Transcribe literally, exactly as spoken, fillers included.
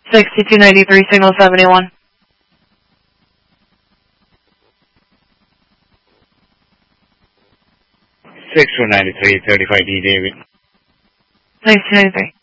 sixty-two ninety-three, signal seventy-one. sixty-two ninety-three, thirty-five D, David. sixty-two ninety-three.